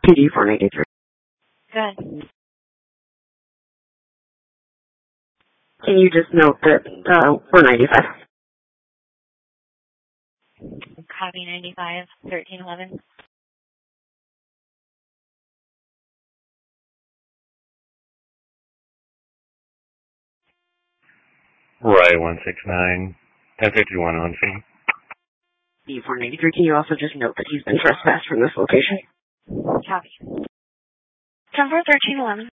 PD 493. Good. Can you just note that 495? Copy 95, 1311. Right, 169, 1051 on scene. PD 493, can you also just note that he's been trespassed from this location? Copy. 10-4, 1311.